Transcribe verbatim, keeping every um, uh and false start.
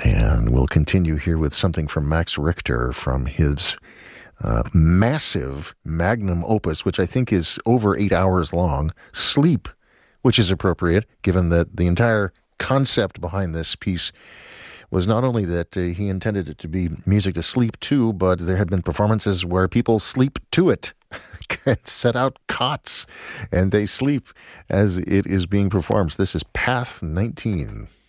And we'll continue here with something from Max Richter from his uh, massive magnum opus, which I think is over eight hours long, Sleep, which is appropriate given that the entire concept behind this piece was not only that uh, he intended it to be music to sleep to, but there had been performances where people sleep to it and set out cots and they sleep as it is being performed. This is Path nineteen.